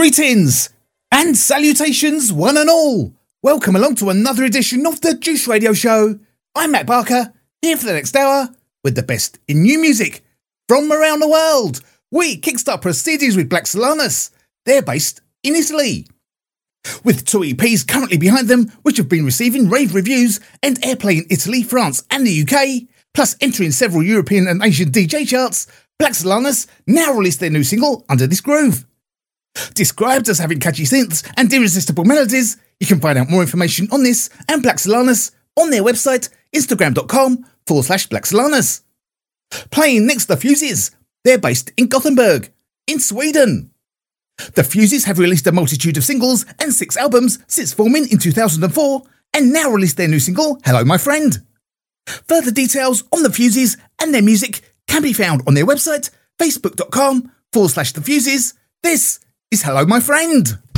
Greetings and salutations, one and all. Welcome along to another edition of the Juice Radio Show. I'm Matt Barker, here for the next hour with the best in new music from around the world. We kickstart proceedings with Black Solanus. They're based in Italy, with 2 EPs currently behind them, which have been receiving rave reviews and airplay in Italy, France and the UK, plus entering several European and Asian DJ charts. Black Solanus now released their new single, Under This Groove. Described as having catchy synths and irresistible melodies, you can find out more information on this and Black Solanus on their website, instagram.com/Black Solanus. Playing next, the Fuses. They're based in Gothenburg, in Sweden. The Fuses have released a multitude of singles and 6 albums since forming in 2004, and now released their new single, Hello My Friend. Further details on the Fuses and their music can be found on their website, facebook.com/The Fuses. This is Hello My Friend.